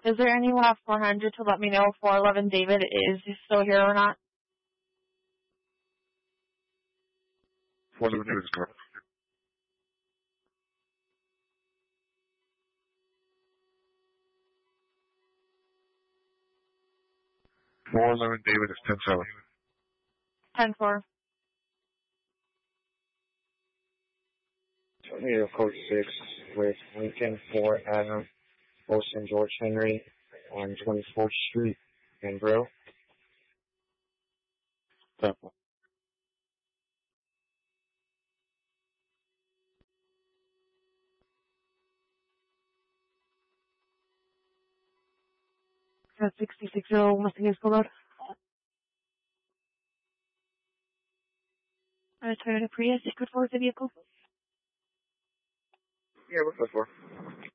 Is there anyone off 400 to let me know if 411 David is still here or not? 411 David is correct. 411 David is 10-7. 10-4. Tornado code 6 with Lincoln 4 Adam Olson George Henry on 24th Street in Brill. 10-4. That's 66 Mustang Escalade. Toyota Prius, could forward the vehicle. Yeah, what's that for?